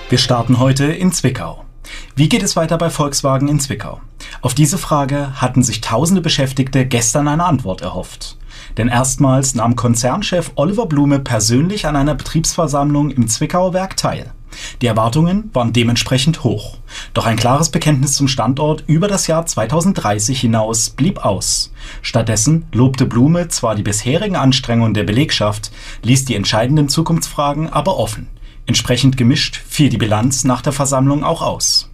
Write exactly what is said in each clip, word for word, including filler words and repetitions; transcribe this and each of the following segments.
Wir starten heute in Zwickau. Wie geht es weiter bei Volkswagen in Zwickau? Auf diese Frage hatten sich tausende Beschäftigte gestern eine Antwort erhofft. Denn erstmals nahm Konzernchef Oliver Blume persönlich an einer Betriebsversammlung im Zwickauer Werk teil. Die Erwartungen waren dementsprechend hoch. Doch ein klares Bekenntnis zum Standort über das Jahr zweitausenddreißig hinaus blieb aus. Stattdessen lobte Blume zwar die bisherigen Anstrengungen der Belegschaft, ließ die entscheidenden Zukunftsfragen aber offen. Entsprechend gemischt fiel die Bilanz nach der Versammlung auch aus.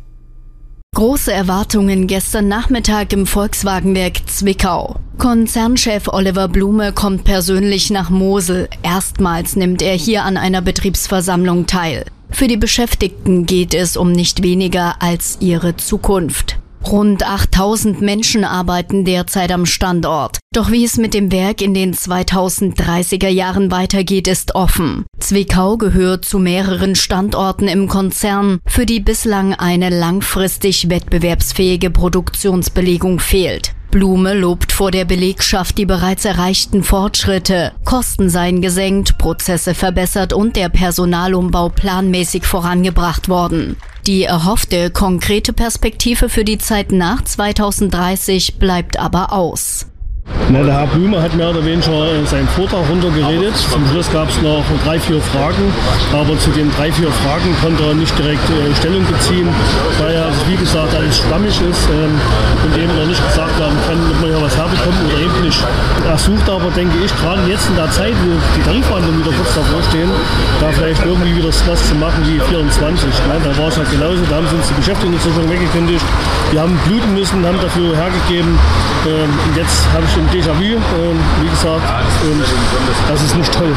Große Erwartungen gestern Nachmittag im Volkswagenwerk Zwickau. Konzernchef Oliver Blume kommt persönlich nach Mosel. Erstmals nimmt er hier an einer Betriebsversammlung teil. Für die Beschäftigten geht es um nicht weniger als ihre Zukunft. Rund achttausend Menschen arbeiten derzeit am Standort. Doch wie es mit dem Werk in den zweitausenddreißiger Jahren weitergeht, ist offen. Zwickau gehört zu mehreren Standorten im Konzern, für die bislang eine langfristig wettbewerbsfähige Produktionsbelegung fehlt. Blume lobt vor der Belegschaft die bereits erreichten Fortschritte. Kosten seien gesenkt, Prozesse verbessert und der Personalumbau planmäßig vorangebracht worden. Die erhoffte konkrete Perspektive für die Zeit nach zweitausenddreißig bleibt aber aus. Na, der Herr Blume hat mehr oder weniger seinen Vortrag runtergeredet. Zum Schluss gab es noch drei, vier Fragen, aber zu den drei, vier Fragen konnte er nicht direkt äh, Stellung beziehen, weil er, wie gesagt, alles schwammig ist ähm, und eben noch nicht gesagt werden kann, ob man hier was herbekommt oder eben nicht. Er sucht aber, denke ich, gerade jetzt in der Zeit, wo die Tarifverhandlungen wieder kurz davor stehen, da vielleicht irgendwie wieder was zu machen wie vierundzwanzig. Ne? Da war es halt genauso, da haben sie uns die Beschäftigungsversicherung weggekündigt. Wir haben bluten müssen, haben dafür hergegeben ähm, und jetzt habe ich ein Déjà-vu, ähm, wie gesagt, und das ist nicht toll.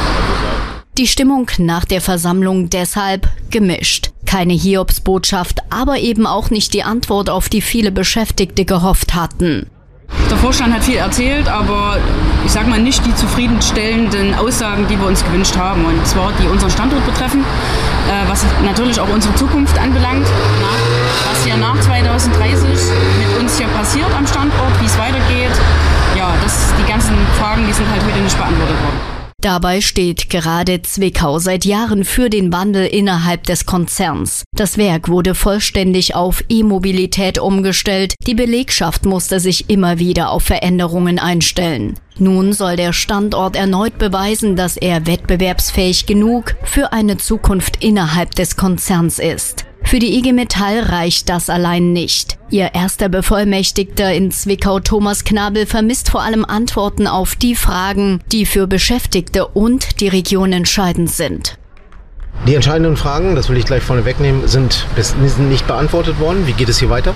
Die Stimmung nach der Versammlung deshalb gemischt. Keine Hiobsbotschaft, aber eben auch nicht die Antwort, auf die viele Beschäftigte gehofft hatten. Der Vorstand hat viel erzählt, aber ich sage mal nicht die zufriedenstellenden Aussagen, die wir uns gewünscht haben. Und zwar die unseren Standort betreffen, äh, was natürlich auch unsere Zukunft anbelangt. Na, was hier nach zweitausenddreißig mit uns hier passiert am Standort, wie es weitergeht. Ja, das, die ganzen Fragen, die sind halt heute nicht beantwortet worden. Dabei steht gerade Zwickau seit Jahren für den Wandel innerhalb des Konzerns. Das Werk wurde vollständig auf E-Mobilität umgestellt. Die Belegschaft musste sich immer wieder auf Veränderungen einstellen. Nun soll der Standort erneut beweisen, dass er wettbewerbsfähig genug für eine Zukunft innerhalb des Konzerns ist. Für die I G Metall reicht das allein nicht. Ihr erster Bevollmächtigter in Zwickau, Thomas Knabel, vermisst vor allem Antworten auf die Fragen, die für Beschäftigte und die Region entscheidend sind. Die entscheidenden Fragen, das will ich gleich vorne wegnehmen, sind, sind nicht beantwortet worden. Wie geht es hier weiter?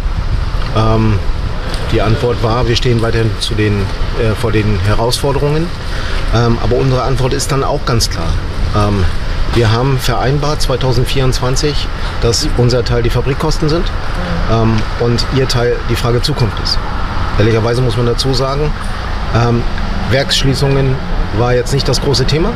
Ähm, die Antwort war, wir stehen weiterhin zu den, äh, vor den Herausforderungen. Ähm, aber unsere Antwort ist dann auch ganz klar. Ähm, Wir haben vereinbart zweitausendvierundzwanzig, dass unser Teil die Fabrikkosten sind ähm, und ihr Teil die Frage Zukunft ist. Ehrlicherweise muss man dazu sagen, ähm, Werksschließungen war jetzt nicht das große Thema,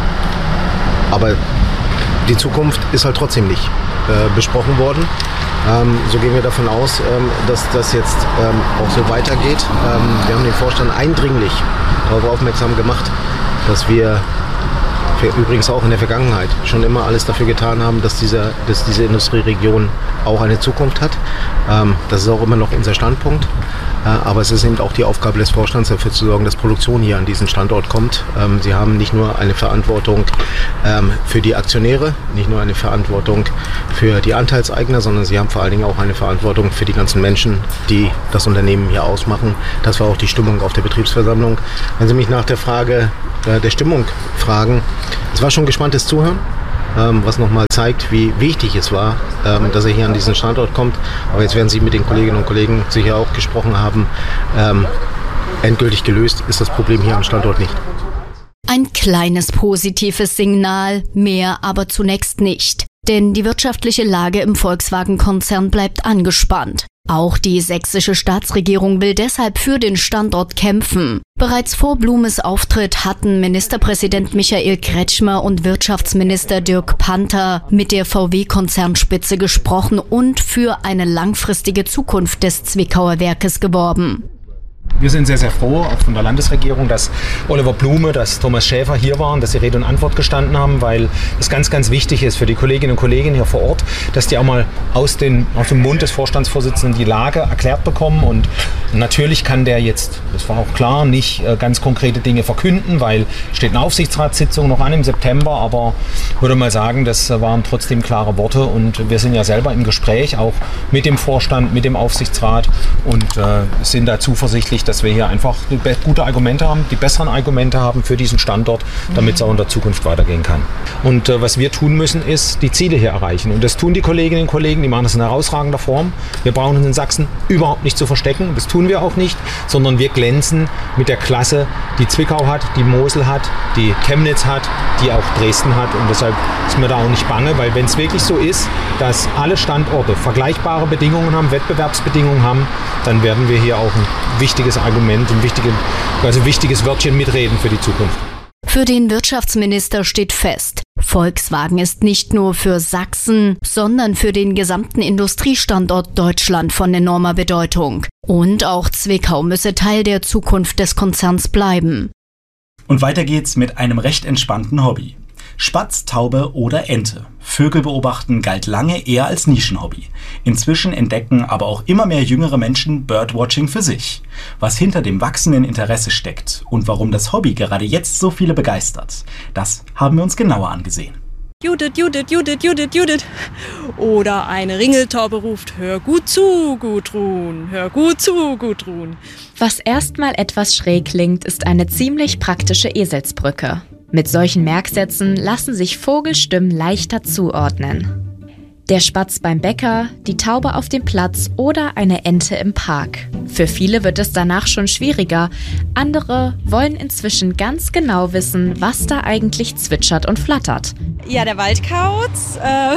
aber die Zukunft ist halt trotzdem nicht äh, besprochen worden. Ähm, so gehen wir davon aus, ähm, dass das jetzt ähm, auch so weitergeht. Ähm, wir haben den Vorstand eindringlich darauf aufmerksam gemacht, dass wir übrigens auch in der Vergangenheit schon immer alles dafür getan haben, dass, dieser, dass diese Industrieregion auch eine Zukunft hat. Ähm, das ist auch immer noch unser Standpunkt. Äh, aber es ist eben auch die Aufgabe des Vorstands, dafür zu sorgen, dass Produktion hier an diesen Standort kommt. Ähm, sie haben nicht nur eine Verantwortung ähm, für die Aktionäre, nicht nur eine Verantwortung für die Anteilseigner, sondern sie haben vor allen Dingen auch eine Verantwortung für die ganzen Menschen, die das Unternehmen hier ausmachen. Das war auch die Stimmung auf der Betriebsversammlung. Wenn Sie mich nach der Frage äh, der Stimmung fragen, es war schon gespanntes Zuhören, ähm, was nochmal zeigt, wie wichtig es war, ähm, dass er hier an diesen Standort kommt. Aber jetzt werden Sie mit den Kolleginnen und Kollegen sicher auch gesprochen haben. Ähm, endgültig gelöst ist das Problem hier am Standort nicht. Ein kleines positives Signal, mehr aber zunächst nicht. Denn die wirtschaftliche Lage im Volkswagen-Konzern bleibt angespannt. Auch die sächsische Staatsregierung will deshalb für den Standort kämpfen. Bereits vor Blumes Auftritt hatten Ministerpräsident Michael Kretschmer und Wirtschaftsminister Dirk Panther mit der V W-Konzernspitze gesprochen und für eine langfristige Zukunft des Zwickauer Werkes geworben. Wir sind sehr, sehr froh, auch von der Landesregierung, dass Oliver Blume, dass Thomas Schäfer hier waren, dass sie Rede und Antwort gestanden haben, weil es ganz, ganz wichtig ist für die Kolleginnen und Kollegen hier vor Ort, dass die auch mal aus, den, aus dem Mund des Vorstandsvorsitzenden die Lage erklärt bekommen. Und natürlich kann der jetzt, das war auch klar, nicht ganz konkrete Dinge verkünden, weil steht eine Aufsichtsratssitzung noch an im September, aber ich würde mal sagen, das waren trotzdem klare Worte und wir sind ja selber im Gespräch, auch mit dem Vorstand, mit dem Aufsichtsrat und äh, sind da zuversichtlich, dass wir hier einfach gute Argumente haben, die besseren Argumente haben für diesen Standort, damit es auch in der Zukunft weitergehen kann. Und äh, was wir tun müssen, ist die Ziele hier erreichen. Und das tun die Kolleginnen und Kollegen, die machen das in herausragender Form. Wir brauchen uns in Sachsen überhaupt nicht zu verstecken, das tun wir auch nicht, sondern wir glänzen mit der Klasse, die Zwickau hat, die Mosel hat, die Chemnitz hat, die auch Dresden hat. Und deshalb ist mir da auch nicht bange, weil wenn es wirklich so ist, dass alle Standorte vergleichbare Bedingungen haben, Wettbewerbsbedingungen haben, dann werden wir hier auch ein wichtiges Argument, ein wichtiges, also wichtiges Wörtchen mitreden für die Zukunft. Für den Wirtschaftsminister steht fest, Volkswagen ist nicht nur für Sachsen, sondern für den gesamten Industriestandort Deutschland von enormer Bedeutung. Und auch Zwickau müsse Teil der Zukunft des Konzerns bleiben. Und weiter geht's mit einem recht entspannten Hobby. Spatz, Taube oder Ente. Vögel beobachten galt lange eher als Nischenhobby. Inzwischen entdecken aber auch immer mehr jüngere Menschen Birdwatching für sich. Was hinter dem wachsenden Interesse steckt und warum das Hobby gerade jetzt so viele begeistert, das haben wir uns genauer angesehen. Judith, Judith, Judith, Judith, Judith. Oder eine Ringeltaube ruft, hör gut zu, Gudrun, hör gut zu, Gudrun. Was erstmal etwas schräg klingt, ist eine ziemlich praktische Eselsbrücke. Mit solchen Merksätzen lassen sich Vogelstimmen leichter zuordnen. Der Spatz beim Bäcker, die Taube auf dem Platz oder eine Ente im Park. Für viele wird es danach schon schwieriger. Andere wollen inzwischen ganz genau wissen, was da eigentlich zwitschert und flattert. Ja, der Waldkauz, äh,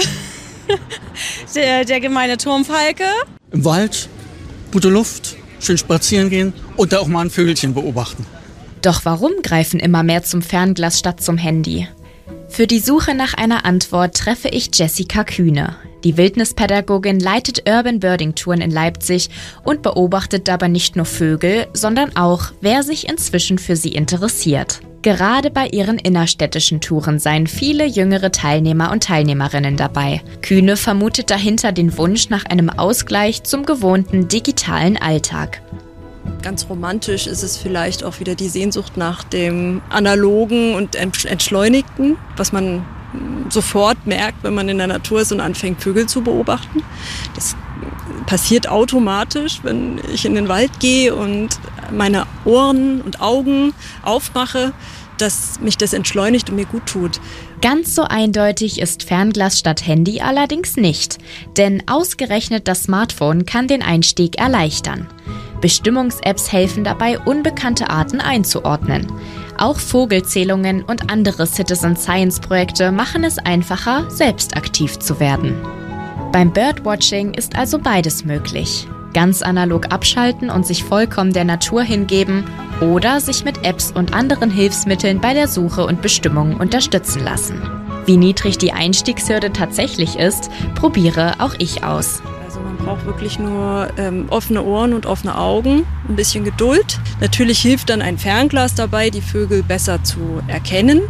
der, der gemeine Turmfalke. Im Wald, gute Luft, schön spazieren gehen und da auch mal ein Vögelchen beobachten. Doch warum greifen immer mehr zum Fernglas statt zum Handy? Für die Suche nach einer Antwort treffe ich Jessica Kühne. Die Wildnispädagogin leitet Urban Birding Touren in Leipzig und beobachtet dabei nicht nur Vögel, sondern auch, wer sich inzwischen für sie interessiert. Gerade bei ihren innerstädtischen Touren seien viele jüngere Teilnehmer und Teilnehmerinnen dabei. Kühne vermutet dahinter den Wunsch nach einem Ausgleich zum gewohnten digitalen Alltag. Ganz romantisch ist es vielleicht auch wieder die Sehnsucht nach dem Analogen und Entschleunigten, was man sofort merkt, wenn man in der Natur ist und anfängt, Vögel zu beobachten. Das passiert automatisch, wenn ich in den Wald gehe und meine Ohren und Augen aufmache, dass mich das entschleunigt und mir gut tut. Ganz so eindeutig ist Fernglas statt Handy allerdings nicht, denn ausgerechnet das Smartphone kann den Einstieg erleichtern. Bestimmungs-Apps helfen dabei, unbekannte Arten einzuordnen. Auch Vogelzählungen und andere Citizen-Science-Projekte machen es einfacher, selbst aktiv zu werden. Beim Birdwatching ist also beides möglich. Ganz analog abschalten und sich vollkommen der Natur hingeben oder sich mit Apps und anderen Hilfsmitteln bei der Suche und Bestimmung unterstützen lassen. Wie niedrig die Einstiegshürde tatsächlich ist, probiere auch ich aus. Man braucht wirklich nur ähm, offene Ohren und offene Augen, ein bisschen Geduld. Natürlich hilft dann ein Fernglas dabei, die Vögel besser zu erkennen.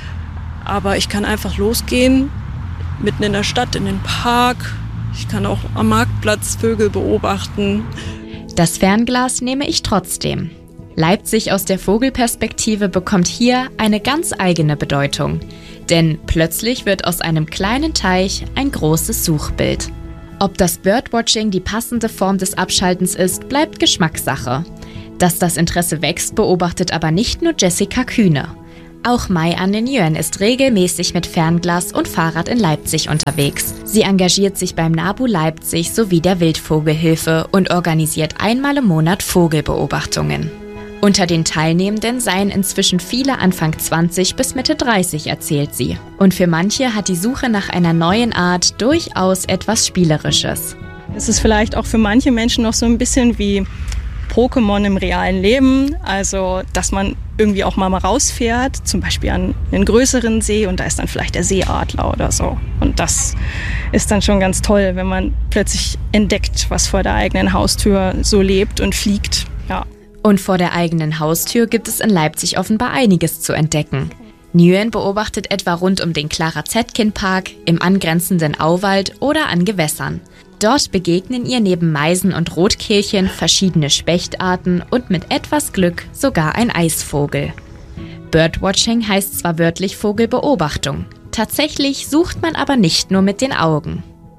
Aber ich kann einfach losgehen, mitten in der Stadt, in den Park. Ich kann auch am Marktplatz Vögel beobachten. Das Fernglas nehme ich trotzdem. Leipzig aus der Vogelperspektive bekommt hier eine ganz eigene Bedeutung. Denn plötzlich wird aus einem kleinen Teich ein großes Suchbild. Ob das Birdwatching die passende Form des Abschaltens ist, bleibt Geschmackssache. Dass das Interesse wächst, beobachtet aber nicht nur Jessica Kühne. Auch Mai Anne Nguyen ist regelmäßig mit Fernglas und Fahrrad in Leipzig unterwegs. Sie engagiert sich beim NABU Leipzig sowie der Wildvogelhilfe und organisiert einmal im Monat Vogelbeobachtungen. Unter den Teilnehmenden seien inzwischen viele Anfang zwanzig bis Mitte dreißig, erzählt sie. Und für manche hat die Suche nach einer neuen Art durchaus etwas Spielerisches. Es ist vielleicht auch für manche Menschen noch so ein bisschen wie Pokémon im realen Leben. Also, dass man irgendwie auch mal, mal rausfährt, zum Beispiel an einen größeren See und da ist dann vielleicht der Seeadler oder so. Und das ist dann schon ganz toll, wenn man plötzlich entdeckt, was vor der eigenen Haustür so lebt und fliegt. Ja. Und vor der eigenen Haustür gibt es in Leipzig offenbar einiges zu entdecken. Nguyen beobachtet etwa rund um den Clara-Zetkin-Park, im angrenzenden Auwald oder an Gewässern. Dort begegnen ihr neben Meisen und Rotkehlchen verschiedene Spechtarten und mit etwas Glück sogar ein Eisvogel. Birdwatching heißt zwar wörtlich Vogelbeobachtung. Tatsächlich sucht man aber nicht nur mit den Augen.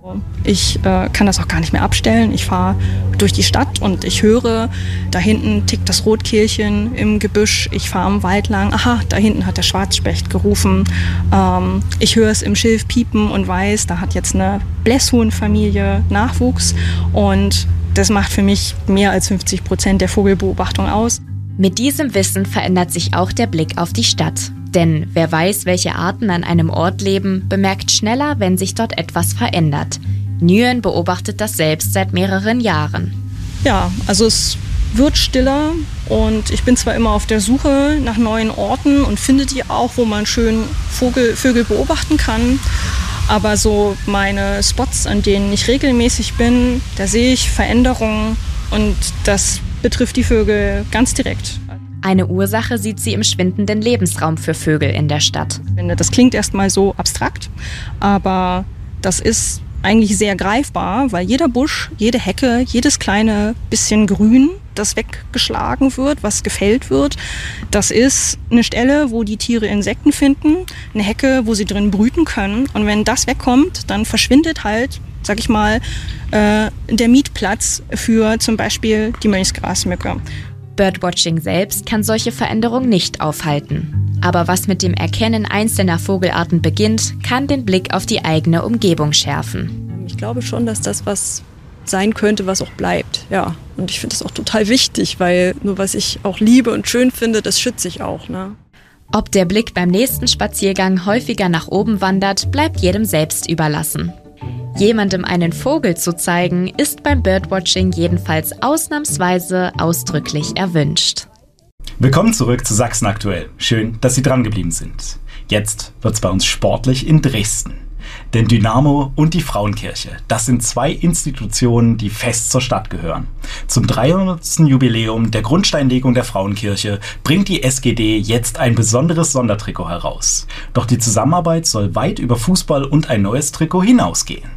Ich äh, kann das auch gar nicht mehr abstellen. Ich fahre durch die Stadt und ich höre, da hinten tickt das Rotkehlchen im Gebüsch. Ich fahre am Wald lang. Aha, da hinten hat der Schwarzspecht gerufen. Ähm, ich höre es im Schilf piepen und weiß, da hat jetzt eine Blässhuhnfamilie Nachwuchs. Und das macht für mich mehr als fünfzig Prozent der Vogelbeobachtung aus. Mit diesem Wissen verändert sich auch der Blick auf die Stadt. Denn wer weiß, welche Arten an einem Ort leben, bemerkt schneller, wenn sich dort etwas verändert. Nguyen beobachtet das selbst seit mehreren Jahren. Ja, also es wird stiller und ich bin zwar immer auf der Suche nach neuen Orten und finde die auch, wo man schön Vogel, Vögel beobachten kann. Aber so meine Spots, an denen ich regelmäßig bin, da sehe ich Veränderungen und das betrifft die Vögel ganz direkt. Eine Ursache sieht sie im schwindenden Lebensraum für Vögel in der Stadt. Das klingt erstmal so abstrakt, aber das ist eigentlich sehr greifbar, weil jeder Busch, jede Hecke, jedes kleine bisschen Grün, das weggeschlagen wird, was gefällt wird, das ist eine Stelle, wo die Tiere Insekten finden, eine Hecke, wo sie drin brüten können. Und wenn das wegkommt, dann verschwindet halt, sag ich mal, äh, der Mietplatz für zum Beispiel die Mönchsgrasmücke. Birdwatching selbst kann solche Veränderungen nicht aufhalten. Aber was mit dem Erkennen einzelner Vogelarten beginnt, kann den Blick auf die eigene Umgebung schärfen. Ich glaube schon, dass das was sein könnte, was auch bleibt. Ja. Und ich finde das auch total wichtig, weil nur was ich auch liebe und schön finde, das schütze ich auch. Ne? Ob der Blick beim nächsten Spaziergang häufiger nach oben wandert, bleibt jedem selbst überlassen. Jemandem einen Vogel zu zeigen, ist beim Birdwatching jedenfalls ausnahmsweise ausdrücklich erwünscht. Willkommen zurück zu Sachsen aktuell. Schön, dass Sie dran geblieben sind. Jetzt wird's bei uns sportlich in Dresden. Denn Dynamo und die Frauenkirche, das sind zwei Institutionen, die fest zur Stadt gehören. Zum dreihundertsten Jubiläum der Grundsteinlegung der Frauenkirche bringt die S G D jetzt ein besonderes Sondertrikot heraus. Doch die Zusammenarbeit soll weit über Fußball und ein neues Trikot hinausgehen.